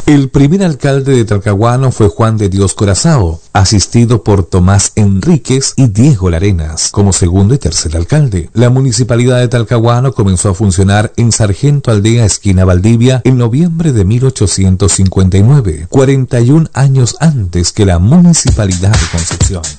El primer alcalde de Talcahuano fue Juan de Dios Corazao, asistido por Tomás Enríquez y Diego Larenas como segundo y tercer alcalde. La municipalidad de Talcahuano comenzó a funcionar en Sargento Aldea, esquina Valdivia, en noviembre de 1859, 41 años antes que la municipalidad de Concepción.